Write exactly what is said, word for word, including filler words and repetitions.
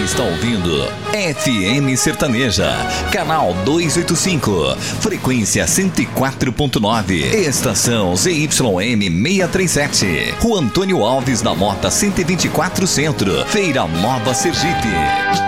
está ouvindo F M Sertaneja, canal duzentos e oitenta e cinco, frequência cento e quatro ponto nove, estação Z Y M seiscentos e trinta e sete, Rua Antônio Alves da Mota cento e vinte e quatro Centro, Feira Nova, Sergipe.